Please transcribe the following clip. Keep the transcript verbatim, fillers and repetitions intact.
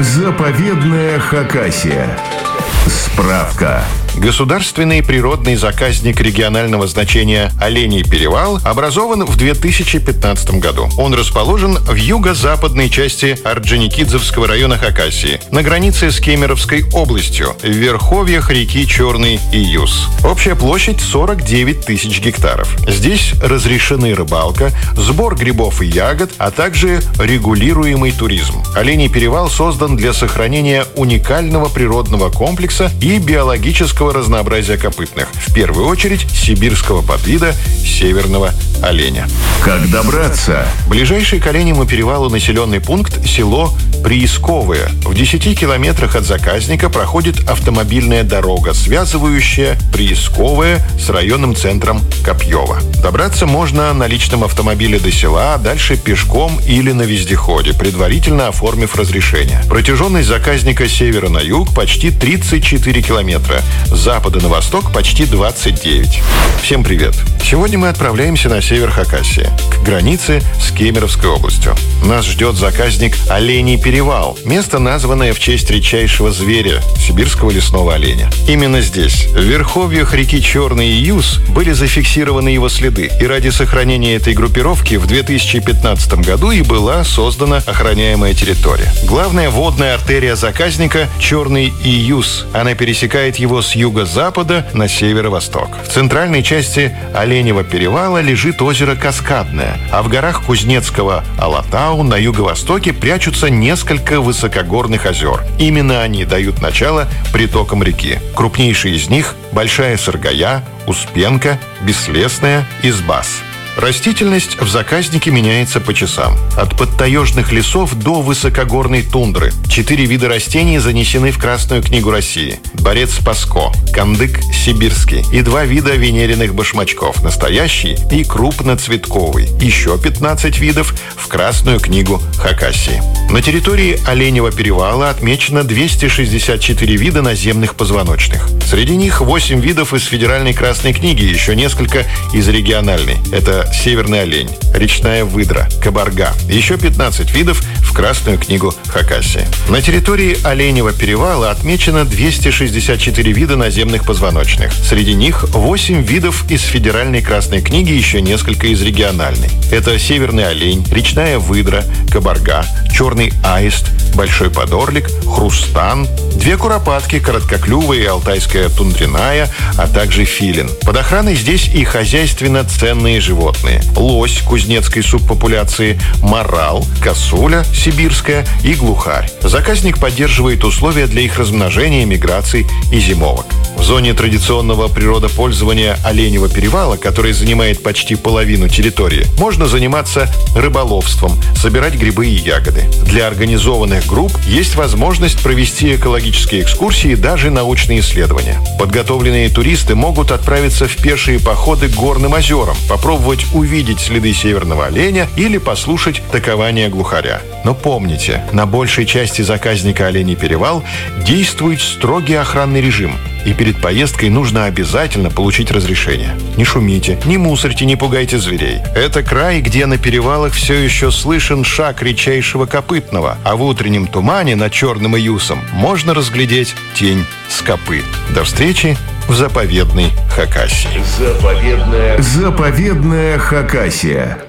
Заповедная Хакасия. Справка. Государственный природный заказник регионального значения «Оленей перевал» образован в две тысячи пятнадцатом году. Он расположен в юго-западной части Орджоникидзевского района Хакасии, на границе с Кемеровской областью, в верховьях реки Черный Июс. Общая площадь сорок девять тысяч гектаров. Здесь разрешены рыбалка, сбор грибов и ягод, а также регулируемый туризм. Оленей перевал создан для сохранения уникального природного комплекса и биологического разнообразия копытных, в первую очередь сибирского подвида северного оленя. Как добраться? Ближайший к Оленевому перевалу населенный пункт – село Приисковое. В десяти километрах от заказника проходит автомобильная дорога, связывающая Приисковое с районным центром Копьево. Добраться можно на личном автомобиле до села, а дальше пешком или на вездеходе, предварительно оформив разрешение. Протяженность заказника с севера на юг почти тридцать четыре километра, с запада на восток почти двадцать девять. Всем привет! Сегодня мы отправляемся на север Хакасии, к границе с Кемеровской областью. Нас ждет заказник Оленей перевал, место, названное в честь редчайшего зверя, сибирского лесного оленя. Именно здесь, в верховьях реки Черный Июс, были зафиксированы его следы, и ради сохранения этой группировки в две тысячи пятнадцатом году и была создана охраняемая территория. Главная водная артерия заказника – Черный Июс. Она пересекает его с юго-запада на северо-восток. В центральной части Оленевого перевала лежит озеро Каскадное, а в горах Кузнецкого Алатау на юго-востоке прячутся несколько высокогорных озер. Именно они дают начало притокам реки. Крупнейшие из них – Большая Сыргая, Успенка, Беслесная и Сбас. Растительность в заказнике меняется по часам. От подтаежных лесов до высокогорной тундры. Четыре вида растений занесены в Красную книгу России. Борец Паско, кандык сибирский и два вида венериных башмачков, настоящий и крупноцветковый. Еще пятнадцать видов в Красную книгу Хакасии. На территории Оленевого перевала отмечено двести шестьдесят четыре вида наземных позвоночных. Среди них восемь видов из Федеральной Красной книги, еще несколько из региональной. Это северный олень, речная выдра, кабарга. Еще пятнадцать видов в Красную книгу Хакасии. На территории Оленевого перевала отмечено двести шестьдесят четыре вида наземных позвоночных. Среди них восемь видов из Федеральной Красной книги, еще несколько из региональной. Это северный олень, речная выдра, кабарга, черный аист, большой подорлик, хрустан, две куропатки, короткоклювая и алтайская тундряная, а также филин. Под охраной здесь и хозяйственно ценные животные. Лось кузнецкой субпопуляции, морал, косуля сибирская и глухарь. Заказник поддерживает условия для их размножения, миграций и зимовок. В зоне традиционного природопользования Оленевого перевала, который занимает почти половину территории, можно заниматься рыболовством, собирать грибы и ягоды. Для организованных групп есть возможность провести экологические экскурсии и даже научные исследования. Подготовленные туристы могут отправиться в пешие походы к горным озерам, попробовать увидеть следы северного оленя или послушать такование глухаря. Но помните, на большей части заказника Оленей перевал действует строгий охранный режим, и перед поездкой нужно обязательно получить разрешение. Не шумите, не мусорьте, не пугайте зверей. Это край, где на перевалах все еще слышен шаг редчайшего копытного, а в утреннем тумане над Черным Июсом можно разглядеть тень с копыт. До встречи в заповедной Хакасии. Заповедная, заповедная Хакасия.